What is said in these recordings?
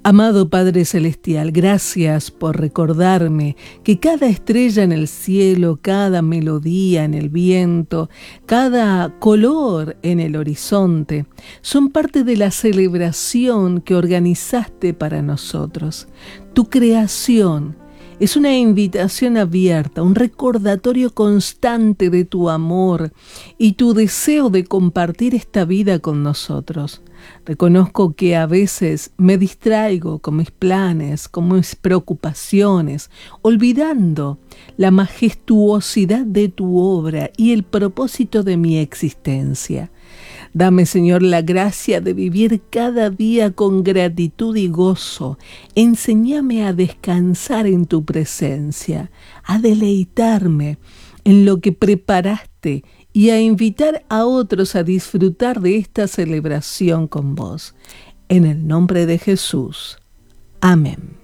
Amado Padre Celestial, gracias por recordarme que cada estrella en el cielo, cada melodía en el viento, cada color en el horizonte, son parte de la celebración que organizaste para nosotros. Tu creación es una invitación abierta, un recordatorio constante de tu amor y tu deseo de compartir esta vida con nosotros. Reconozco que a veces me distraigo con mis planes, con mis preocupaciones, olvidando la majestuosidad de tu obra y el propósito de mi existencia. Dame, Señor, la gracia de vivir cada día con gratitud y gozo. Enséñame a descansar en tu presencia, a deleitarme en lo que preparaste y a invitar a otros a disfrutar de esta celebración con vos. En el nombre de Jesús. Amén.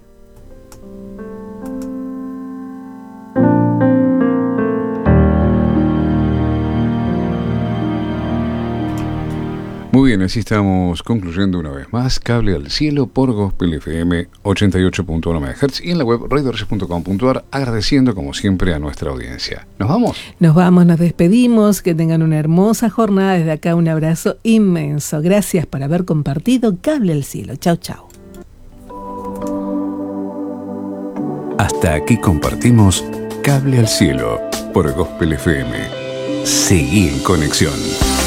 Muy bien, así estamos concluyendo una vez más Cable al Cielo por Gospel FM 88.1 MHz y en la web radioreyes.com.ar, agradeciendo como siempre a nuestra audiencia. ¿Nos vamos? Nos vamos, nos despedimos, que tengan una hermosa jornada. Desde acá un abrazo inmenso. Gracias por haber compartido Cable al Cielo. Chau, chau. Hasta aquí compartimos Cable al Cielo por Gospel FM. Seguí en conexión.